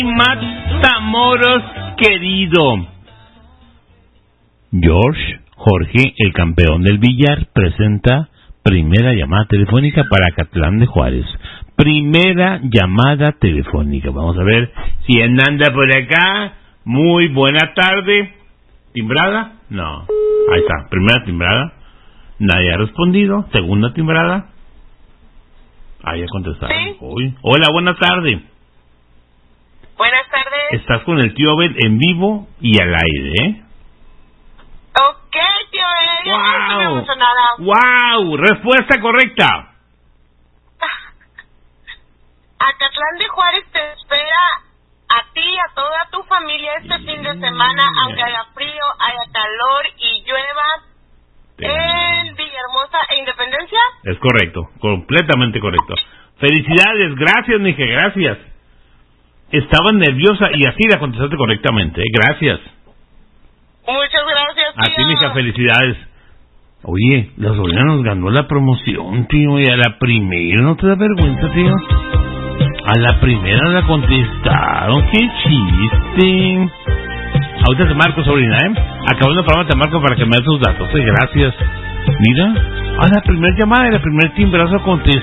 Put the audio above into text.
Matamoros, querido. Jorge, el campeón del billar, presenta primera llamada telefónica para Acatlán de Juárez. Primera llamada telefónica. Vamos a ver si anda por acá. Muy buena tarde. ¿Timbrada? No. Ahí está. Primera timbrada. Nadie ha respondido. Segunda timbrada. Ahí ya contestaron. ¿Sí? Uy. Hola, buenas tardes. Buenas tardes. Estás con el tío Abel en vivo y al aire, ¿eh? Ok, tío Abel. No me emocionada. ¡Wow! Respuesta correcta. Acatlán de Juárez te espera a ti y a toda tu familia este fin de semana, aunque haya frío, haya calor y llueva, en Villahermosa e Independencia. Es correcto, completamente correcto. Felicidades, gracias, mija, gracias. Estaba nerviosa y así la contestaste correctamente, gracias. Muchas gracias, tío. A ti, mija, felicidades. Oye, la sobrina nos ganó la promoción, tío, y a la primera, ¿no te da vergüenza, tío? A la primera la contestaron, qué chiste. Ahorita te marco, sobrina, Acabando el programa te marco para que me des tus datos, gracias. Mira, a la primera llamada y la primer timbrazo contestó.